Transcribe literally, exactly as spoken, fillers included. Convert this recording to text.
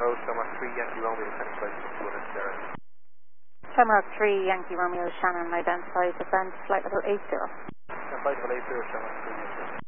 Bravo, Shamrock three, Yankee Romeo, descending flight from two hundred zero. Shamrock three, Yankee Romeo, Shannon, identified, descend flight level eight zero. And flight level eight zero, Shamrock three, Yankee Romeo.